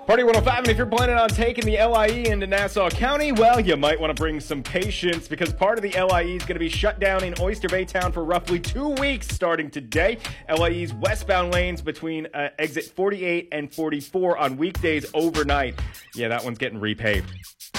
Party 105, and if you're planning on taking the LIE into Nassau County, well, you might want to bring some patience because part of the LIE is going to be shut down in Oyster Bay Town for roughly 2 weeks starting today. LIE's westbound lanes between exit 48 and 44 on weekdays overnight. Yeah, that one's getting repaved.